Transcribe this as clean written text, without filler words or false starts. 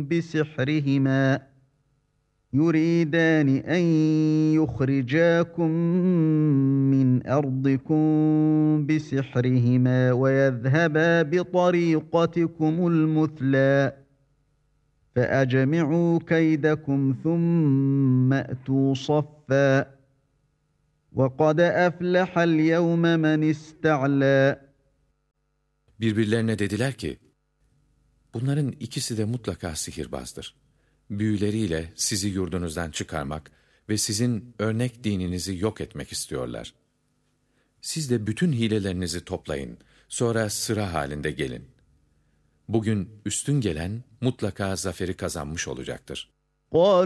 بسحرهما يريدان أن يخرجاكم من أرضكم بسحرهما ويذهبا بطريقتكم المثلى فأجمعوا كيدكم ثم أتوا صفا وقد أفلح اليوم من استعلى. Birbirlerine dediler ki, bunların ikisi de mutlaka sihirbazdır. Büyüleriyle sizi yurdunuzdan çıkarmak ve sizin örnek dininizi yok etmek istiyorlar. Siz de bütün hilelerinizi toplayın, sonra sıra halinde gelin. Bugün üstün gelen mutlaka zaferi kazanmış olacaktır.